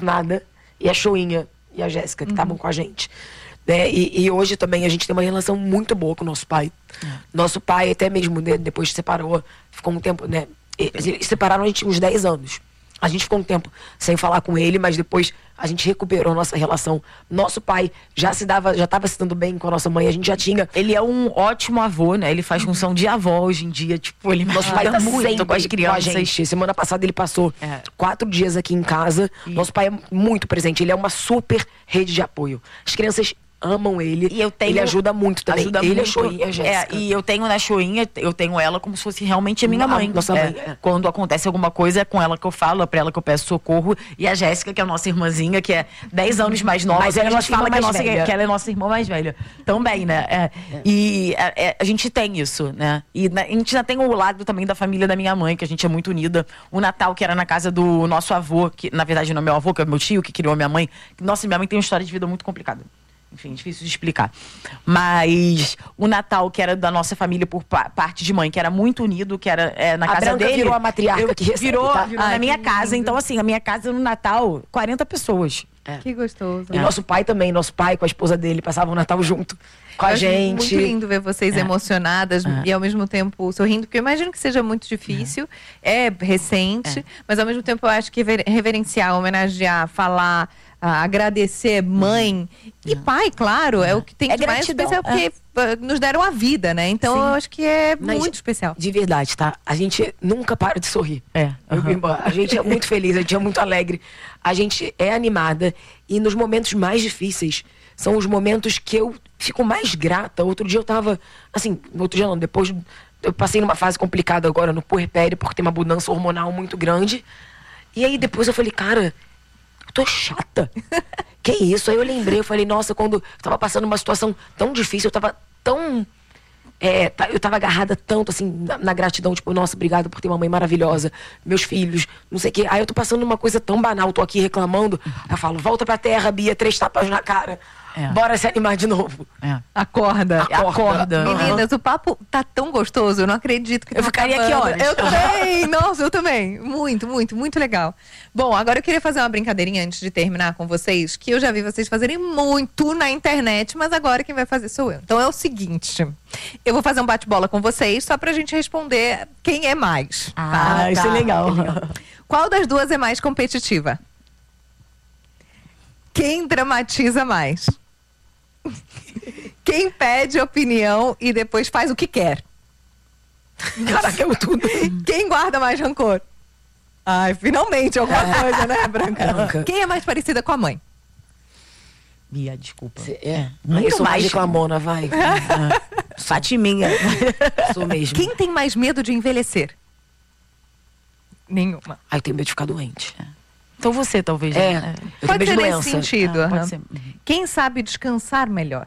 nada, e a Choinha e a Jéssica, que estavam com a gente. Né? E hoje também a gente tem uma relação muito boa com o nosso pai. Nosso pai, até mesmo depois que separou, ficou um tempo, né? Eles separaram a gente uns 10 anos. A gente ficou um tempo sem falar com ele, mas depois a gente recuperou a nossa relação. Nosso pai já estava se dando bem com a nossa mãe, a gente já tinha... Ele é um ótimo avô, né? Ele faz função de avó hoje em dia, tipo, ele Nosso pai tá muito com as crianças. Com a gente. Semana passada ele passou 4 dias aqui em casa. Nosso pai é muito presente, ele é uma super rede de apoio. As crianças amam ele, e ele ajuda muito também. Ajuda ele, muito. a Choinha, a Jéssica. E eu tenho na Choinha, eu tenho ela como se fosse realmente a minha mãe. Nossa mãe. Quando acontece alguma coisa, é com ela que eu falo, é pra ela que eu peço socorro. E a Jéssica, que é a nossa irmãzinha, que é 10 anos mais nova. Mas ela fala que ela é nossa irmã mais velha. Também, né? E a gente tem isso, né? E a gente já tem o lado também da família da minha mãe, que a gente é muito unida. O Natal, que era na casa do nosso avô, que na verdade não é meu avô, que é meu tio, que criou a minha mãe. Nossa, minha mãe tem uma história de vida muito complicada. Enfim, difícil de explicar. Mas o Natal, que era da nossa família por parte de mãe, que era muito unido, que era na casa dele... virou a matriarca que recebe, virou tá? na minha casa. Então, assim, a minha casa no Natal, 40 pessoas. Que gostoso. E nosso pai também, nosso pai com a esposa dele, passavam o Natal junto com a gente. Muito lindo ver vocês emocionadas e ao mesmo tempo sorrindo, porque eu imagino que seja muito difícil, é recente, mas ao mesmo tempo eu acho que reverenciar, homenagear, falar... agradecer mãe e pai, claro, é o que tem de mais especial, porque nos deram a vida, né? Então eu acho que é muito especial. De verdade, tá? A gente nunca para de sorrir. A gente é muito feliz, a gente é muito alegre, a gente é animada e nos momentos mais difíceis são os momentos que eu fico mais grata. Outro dia eu tava, assim, outro dia não, depois eu passei numa fase complicada agora no puerpério, porque tem uma mudança hormonal muito grande. E aí depois eu falei, cara, eu tô chata. Que isso? Aí eu lembrei, eu falei, nossa, quando eu tava passando uma situação tão difícil, eu tava tão... eu tava agarrada tanto, assim, na gratidão, tipo, nossa, obrigada por ter uma mãe maravilhosa, meus filhos, não sei o quê. Aí eu tô passando uma coisa tão banal, tô aqui reclamando, aí eu falo, volta pra terra, Bia, 3 tapas na cara. Bora se animar de novo. Acorda. Meninas, o papo tá tão gostoso, eu não acredito que eu ficaria aqui horas. Eu também, nossa, eu também. Muito, muito, muito legal. Bom, agora eu queria fazer uma brincadeirinha antes de terminar com vocês, que eu já vi vocês fazerem muito na internet, mas agora quem vai fazer sou eu. Então é o seguinte, eu vou fazer um bate-bola com vocês, só pra gente responder quem é mais. Isso é legal. Qual das duas é mais competitiva? Quem dramatiza mais? Quem pede opinião e depois faz o que quer? Caraca, eu tudo. Quem guarda mais rancor? Ai, finalmente alguma coisa, né, Branca? Quem é mais parecida com a mãe? Bia, desculpa. Eu sou mais reclamona, vai. Fatiminha. Sou mesmo. Quem tem mais medo de envelhecer? Nenhuma. Ai, eu tenho medo de ficar doente. Então você, talvez. Eu pode tenho ser medo de nesse doença. sentido. Pode ser. Quem sabe descansar melhor?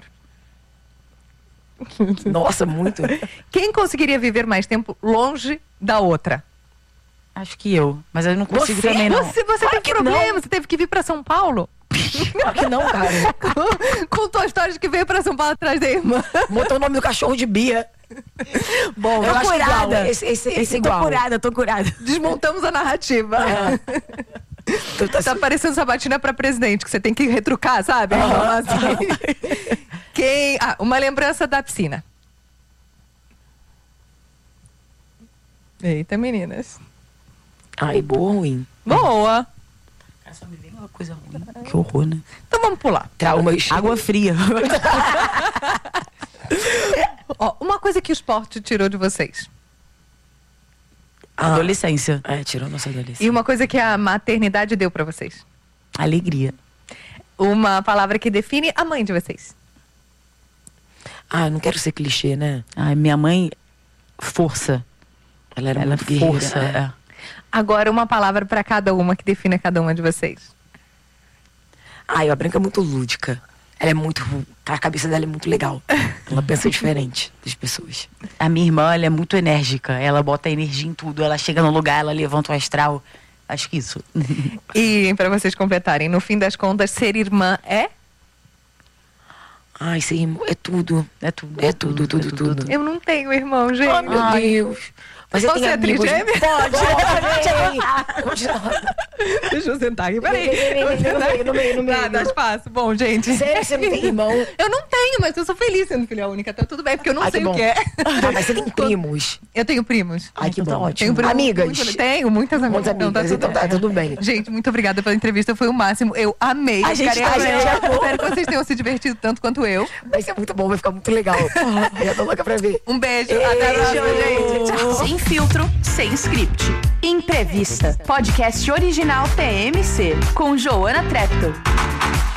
Nossa, muito. Quem conseguiria viver mais tempo longe da outra? Acho que eu. Mas eu não consigo Você? também, não. Você teve problema, você teve que vir pra São Paulo? Claro que não, cara. Contou a história de que veio pra São Paulo atrás da irmã. Botou o nome do cachorro de Bia. Bom, Eu tô acho curada. igual. Esse igual. Tô curada. Desmontamos a narrativa. Tá parecendo sabatina pra presidente, que você tem que retrucar, sabe? Assim. Uma lembrança da piscina. Eita, meninas. Ai, boa ou ruim? Boa. Só me vem uma coisa ruim. Que horror, né? Então vamos pular. Traumas. Água fria. Uma coisa que o esporte tirou de vocês. Adolescência. Tirou nossa adolescência. E uma coisa que a maternidade deu pra vocês. Alegria. Uma palavra que define a mãe de vocês. Eu não quero ser clichê, né? Minha mãe, força. Ela era muito guerreira. Força, Agora uma palavra pra cada uma que define cada uma de vocês. A Branca é muito lúdica. Ela é muito... A cabeça dela é muito legal. Ela pensa diferente das pessoas. A minha irmã, ela é muito enérgica. Ela bota energia em tudo. Ela chega no lugar, ela levanta o astral. Acho que isso. E pra vocês completarem, no fim das contas, ser irmã é? Ser irmão é tudo. É tudo. É tudo. Eu não tenho irmão, gente. Ai, meu Deus. Você Posso tem ser amigos... trigêmea? Pode. Deixa eu sentar aqui, peraí. No meio. Tá, dá espaço. Bom, gente. Sério, você não tem irmão? Eu não tenho, mas eu sou feliz sendo filha única. Tá tudo bem, porque eu não sei o que é. Ah, mas você tem primos. Eu tenho primos. Ai, que então bom. tá ótimo. Tenho Amigas. Tenho muitas amigas. Então tá tudo bem. Gente, muito obrigada pela entrevista. Foi o máximo. Eu amei. A gente amou. Espero que vocês tenham se divertido tanto quanto eu. Vai ser muito bom, vai ficar muito legal. Já tô louca pra ver. Um beijo. Até a próxima, gente. Tchau. Sem filtro, sem script. Entrevista. Podcast original TMC. Com Joana Treptow.